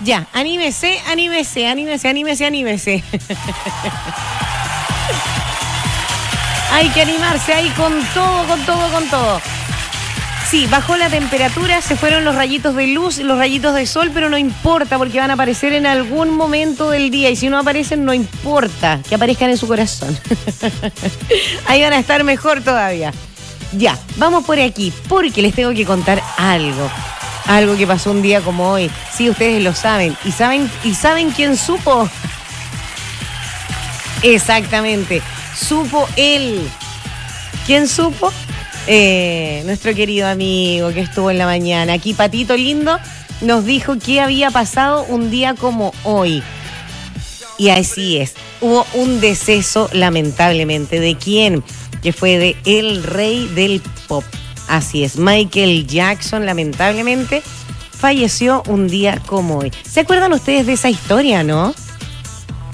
Ya, anímese. Hay que animarse ahí con todo. Sí, bajó la temperatura, se fueron los rayitos de luz, los rayitos de sol, pero no importa porque van a aparecer en algún momento del día y si no aparecen no importa, que aparezcan en su corazón. Ahí van a estar mejor todavía. Ya, vamos por aquí porque les tengo que contar algo que pasó un día como hoy. Sí, ustedes lo saben. ¿Y saben quién supo? Exactamente, supo él. ¿Quién supo? Nuestro querido amigo que estuvo en la mañana. Aquí Patito Lindo nos dijo que había pasado un día como hoy. Y así es. Hubo un deceso, lamentablemente. ¿De quién? Que fue de el rey del pop. Así es. Michael Jackson, lamentablemente, falleció un día como hoy. ¿Se acuerdan ustedes de esa historia, no?